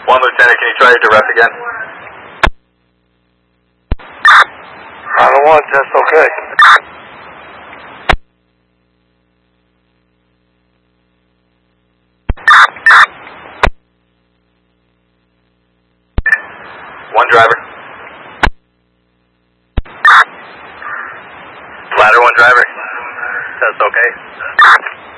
One Lieutenant, can you try your direct again? On the one, that's okay. One driver. Ladder one driver. That's okay.